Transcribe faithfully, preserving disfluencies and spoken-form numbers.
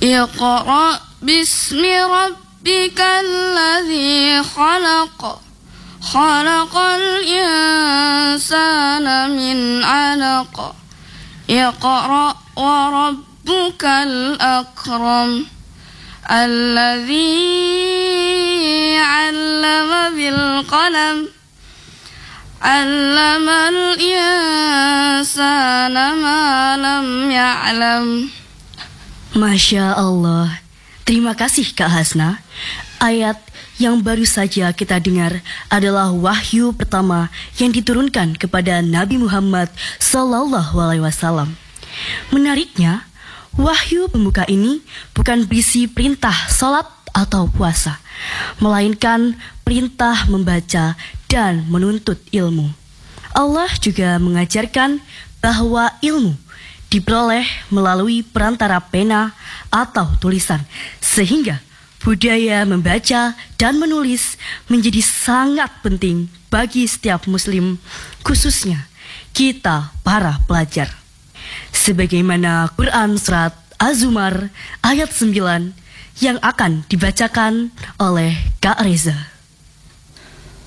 Iqra bismi rabbikal ladzi khalaq. Khalaqal insana min 'alaq. Iqra wa rabbukal akram. Alladzi 'allama bil qalam. 'Allamal insana ma lam ya'lam. Masya Allah. Terima kasih Kak Hasna. Ayat yang baru saja kita dengar adalah wahyu pertama yang diturunkan kepada Nabi Muhammad Sallallahu Alaihi Wasallam. Menariknya, wahyu pembuka ini bukan berisi perintah salat atau puasa, melainkan perintah membaca dan menuntut ilmu. Allah juga mengajarkan bahwa ilmu diperoleh melalui perantara pena atau tulisan, sehingga budaya membaca dan menulis menjadi sangat penting bagi setiap muslim, khususnya kita para pelajar. Sebagaimana Quran Surat Az-Zumar ayat sembilan yang akan dibacakan oleh Kak Reza.